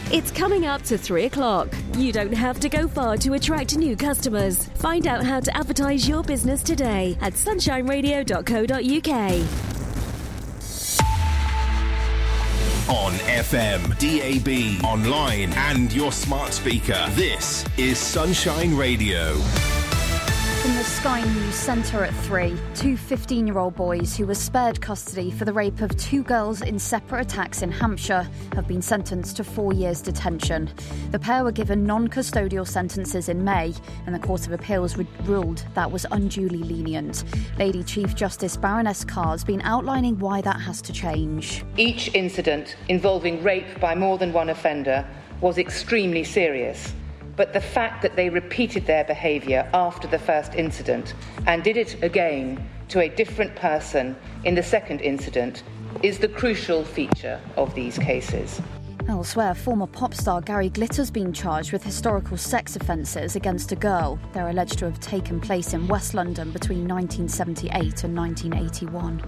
It's coming up to 3 o'clock. You don't have to go far to attract new customers. Find out how to advertise your business today at sunshineradio.co.uk. On FM, DAB, online and your smart speaker. This is Sunshine Radio. From the Sky News Centre at 3, two 15-year-old boys who were spared custody for the rape of two girls in separate attacks in Hampshire have been sentenced to 4 years detention. The pair were given non-custodial sentences in May, and the Court of Appeals ruled that was unduly lenient. Lady Chief Justice Baroness Carr's been outlining why that has to change. Each incident involving rape by more than one offender was extremely serious. But the fact that they repeated their behaviour after the first incident and did it again to a different person in the second incident is the crucial feature of these cases. Elsewhere, former pop star Gary Glitter's been charged with historical sex offences against a girl. They're alleged to have taken place in West London between 1978 and 1981.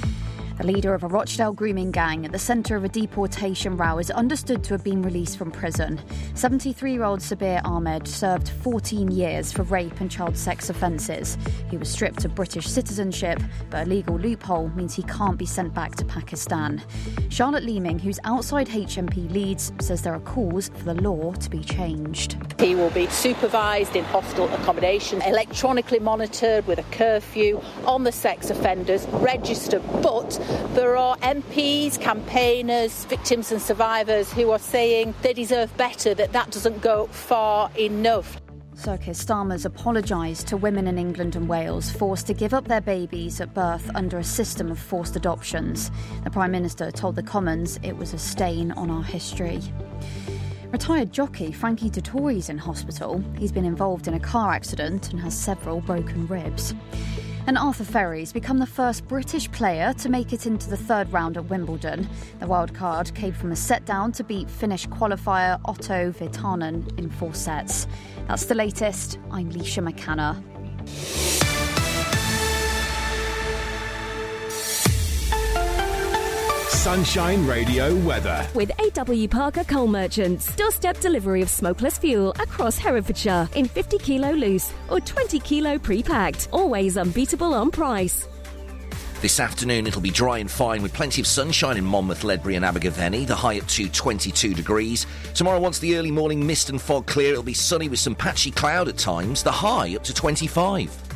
The leader of a Rochdale grooming gang at the centre of a deportation row is understood to have been released from prison. 73-year-old Sabir Ahmed served 14 years for rape and child sex offences. He was stripped of British citizenship, but a legal loophole means he can't be sent back to Pakistan. Charlotte Leeming, who's outside HMP Leeds, says there are calls for the law to be changed. He will be supervised in hostel accommodation, electronically monitored with a curfew on the sex offenders, registered, but there are MPs, campaigners, victims and survivors who are saying they deserve better, that doesn't go far enough. Sir Keir Starmer's apologised to women in England and Wales forced to give up their babies at birth under a system of forced adoptions. The Prime Minister told the Commons it was a stain on our history. Retired jockey Frankie Dettori's in hospital. He's been involved in a car accident and has several broken ribs. And Arthur Ferry's become the first British player to make it into the third round at Wimbledon. The wildcard came from a set-down to beat Finnish qualifier Otto Virtanen in 4 sets. That's the latest. I'm Leisha McCanna. Sunshine Radio weather. With AW Parker Coal Merchants. Doorstep delivery of smokeless fuel across Herefordshire in 50 kilo loose or 20 kilo pre-packed. Always unbeatable on price. This afternoon it'll be dry and fine with plenty of sunshine in Monmouth, Ledbury and Abergavenny, the high up to 22 degrees. Tomorrow, once the early morning mist and fog clear, it'll be sunny with some patchy cloud at times, the high up to 25.